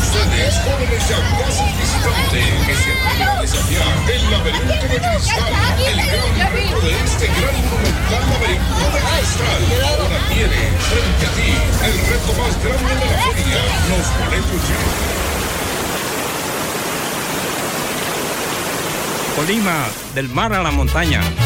ustedes, jóvenes y audaces visitantes que se atreven a desafiar el laberinto de cristal, el gran reto de este gran y monumental laberinto de cristal. Ahora tiene frente a ti el reto más grande de la feria, los boletos ya. Colima, del mar a la montaña.